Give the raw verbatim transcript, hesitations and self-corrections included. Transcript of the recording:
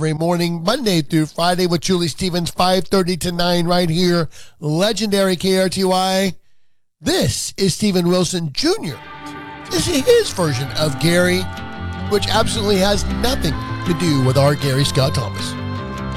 every morning, Monday through Friday with Julie Stevens, five thirty to nine right here, legendary K R T Y. This is Steven Wilson Junior This is his version of Gary, which absolutely has nothing to do with our Gary Scott Thomas.